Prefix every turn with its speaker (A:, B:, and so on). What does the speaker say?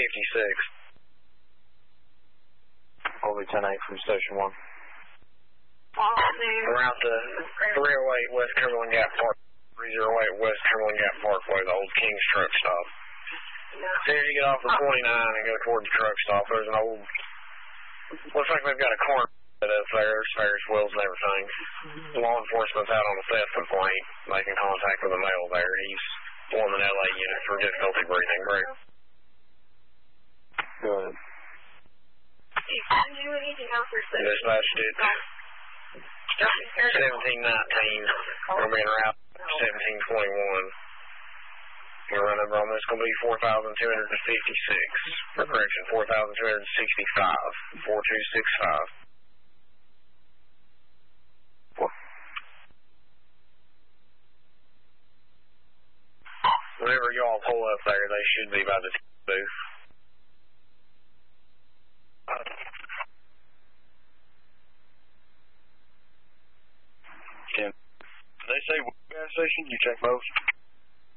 A: Colby 10-8 from Station 1.
B: Around the 308 West Cumberland Gap Park, 308 West Cumberland Gap Parkway, the old King's truck stop. As soon as you get off the 29 and go toward the truck stop, there's an old, looks like they've got a corner set up there. There's Ferris wheels and everything. Law enforcement's out on a theft complaint, making contact with a male there. He's formed an LA unit for difficulty breathing. Great.
A: Go ahead.
B: Dispatch did 1719. We're being route 1721. Your run number on this is going to be 4,256. For correction, 4,265. 4265. Whenever y'all pull up there, they should be by the booth.
C: They say gas station, you check both?